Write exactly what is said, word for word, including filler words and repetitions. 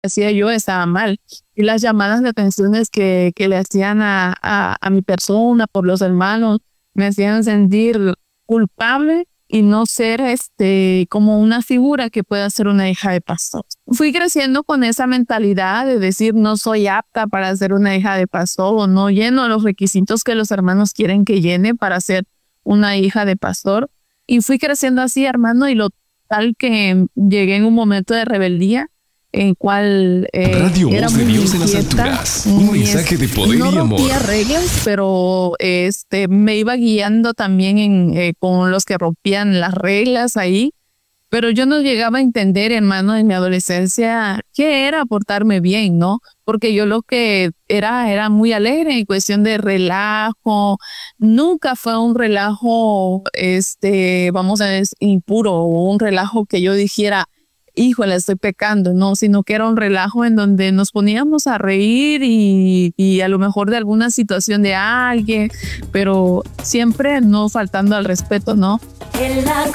hacía yo estaba mal. Y las llamadas de atenciones que, que le hacían a, a, a mi persona por los hermanos me hacían sentir culpable y no ser este como una figura que pueda ser una hija de pastor. Fui creciendo con esa mentalidad de decir no soy apta para ser una hija de pastor o no lleno los requisitos que los hermanos quieren que llene para ser una hija de pastor. Y fui creciendo así, hermano, y lo tal que llegué en un momento de rebeldía en cual eh, Radio era Voz de muy Dios en las inquieta, alturas. Un muy, mensaje de poder no y amor. rompía reglas, pero este me iba guiando también en, eh, con los que rompían las reglas ahí. Pero yo no llegaba a entender, hermano, en mi adolescencia qué era portarme bien, ¿no? Porque yo lo que era era muy alegre en cuestión de relajo. Nunca fue un relajo, este, vamos a decir, impuro o un relajo que yo dijera, híjole, estoy pecando, no, sino que era un relajo en donde nos poníamos a reír y, y a lo mejor de alguna situación de alguien, pero siempre no faltando al respeto, ¿no?